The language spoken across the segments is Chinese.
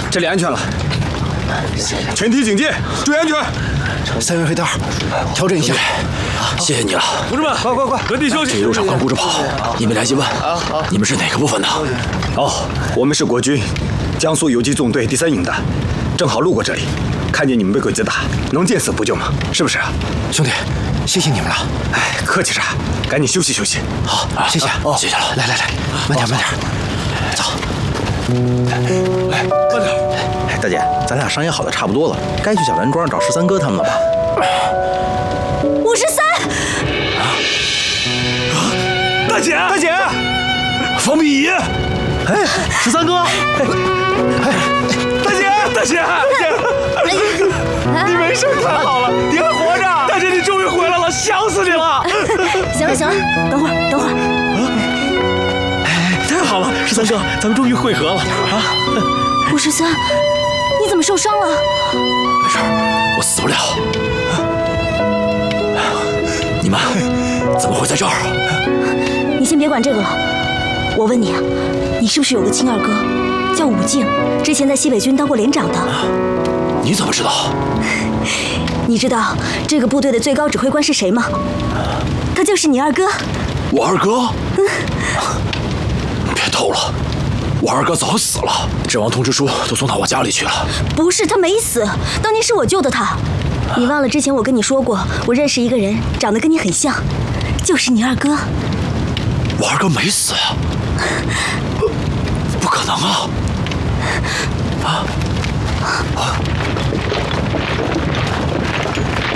这里安全了，全体警戒，注意安全。 三元飞弹，调整一下。 谢谢你了， 同志们，快，原地休息。 这一路上光顾着跑，你们来及问，你们是哪个部分的？ 哦，我们是国军江苏游击纵队第3营的，正好路过这里，看见你们被鬼子打，能见死不救吗？是不是？ 兄弟，谢谢你们了。 哎，客气啥？赶紧休息休息。 好，谢谢。 谢谢了。 来，慢点，走。 慢点。 大姐，咱俩商议好的差不多了，该去小兰庄找13哥他们了吧 ？53。 大姐， 方碧仪， 哎，13哥， 大姐，你没事，太好了，你还活着！大姐，你终于回来了，想死你了！ 行了，等会儿。 太好了，13哥，咱们终于会合了啊 ！53，你怎么受伤了？ 没事，我死不了。你们怎么会在这儿？ 你先别管这个了，我问你啊，你是不是有个亲二哥，叫武敬，之前在西北军当过连长的？ 你怎么知道？ 你知道这个部队的最高指挥官是谁吗？他就是你二哥。 我二哥？别逗了，我二哥早死了，阵亡通知书都送到我家里去了。 不是，他没死，当年是我救的他。你忘了之前我跟你说过，我认识一个人，长得跟你很像，就是你二哥。 我二哥没死呀？不可能啊！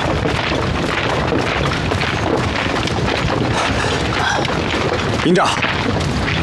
营长，